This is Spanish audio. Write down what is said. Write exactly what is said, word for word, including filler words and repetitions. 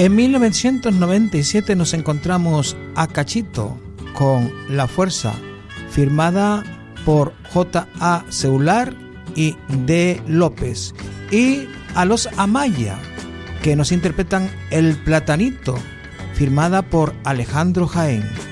En mil novecientos noventa y siete nos encontramos a Cachito con La Fuerza, firmada por J A Seular y D. López, y a los Amaya, que nos interpretan El Platanito, firmada por Alejandro Jaén.